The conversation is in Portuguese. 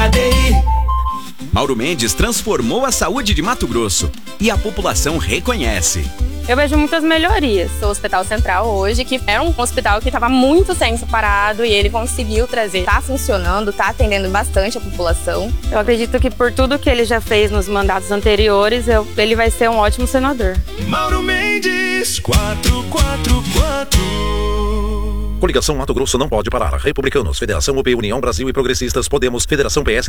HDI. Mauro Mendes transformou a saúde de Mato Grosso e a população reconhece. Eu vejo muitas melhorias. O Hospital Central hoje, que era um hospital que estava muito tempo parado e ele conseguiu trazer. Está funcionando, está atendendo bastante a população. Eu acredito que por tudo que ele já fez nos mandatos anteriores, ele vai ser um ótimo senador. Mauro Mendes 444. Coligação Mato Grosso não pode parar. Republicanos, Federação UP, União Brasil e Progressistas, Podemos, Federação PS